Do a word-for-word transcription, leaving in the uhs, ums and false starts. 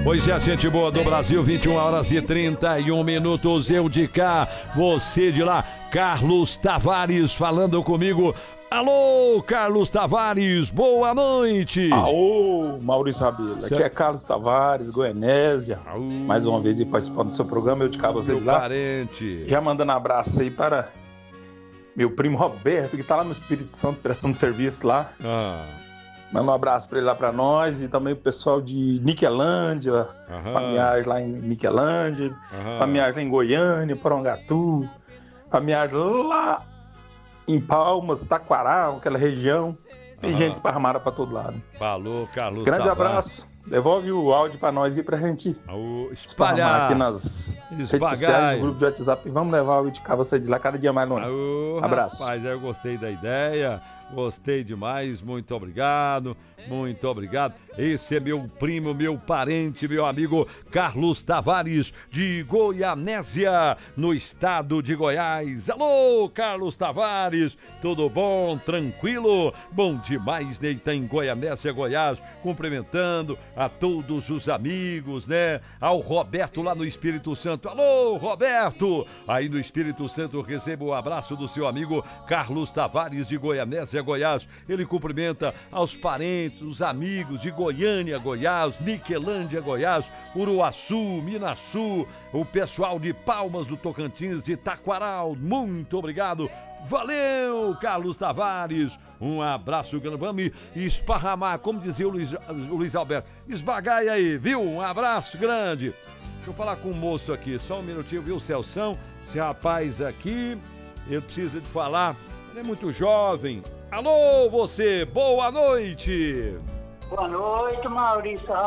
Pois é, gente boa do Brasil, vinte e uma horas e trinta e um minutos, eu de cá, você de lá, Carlos Tavares falando comigo. Alô, Carlos Tavares, boa noite. Alô, Maurício Rabelo, aqui é Carlos Tavares, Goianésia. Aô. Mais uma vez aí participando do seu programa, eu de cá, vocês lá. Parente. Já mandando abraço aí para meu primo Roberto, que tá lá no Espírito Santo prestando serviço lá. Ah. Manda um abraço para ele lá para nós e também o pessoal de Niquelândia, Aham. familiares lá em Niquelândia, Aham. familiares lá em Goiânia, Porongatu, familiares lá em Palmas, Taquaral, aquela região. Tem Aham. gente esparramada para todo lado. Falou, Carlos Grande Tavares. abraço. Devolve o áudio para nós aí pra gente Aô, esparramar espalhar aqui nas redes Esbagai. sociais, no grupo de WhatsApp. E vamos levar o de cá, você de lá, cada dia mais longe. Aô, Abraço. Rapaz, eu gostei da ideia, gostei demais, muito obrigado, muito obrigado. Esse é meu primo, meu parente, meu amigo Carlos Tavares, de Goianésia, no estado de Goiás. Alô, Carlos Tavares, tudo bom, tranquilo? Bom demais, né? Tá em Goianésia, Goiás, cumprimentando a todos os amigos, né? Ao Roberto lá no Espírito Santo. Alô, Roberto! Aí no Espírito Santo recebo o abraço do seu amigo Carlos Tavares de Goianésia, Goiás. Ele cumprimenta aos parentes, os amigos de Goiânia, Goiás, Niquelândia, Goiás, Uruaçu, Minaçu, o pessoal de Palmas do Tocantins, de Taquaral. Muito obrigado. Valeu, Carlos Tavares. Um abraço grande. Vamos esparramar, como dizia o Luiz, o Luiz Alberto. Esbagai aí, viu? Um abraço grande. Deixa eu falar com o moço aqui, só um minutinho, viu, Celção? Esse rapaz aqui, ele precisa de falar. Ele é muito jovem. Alô, você, boa noite. Boa noite, Maurício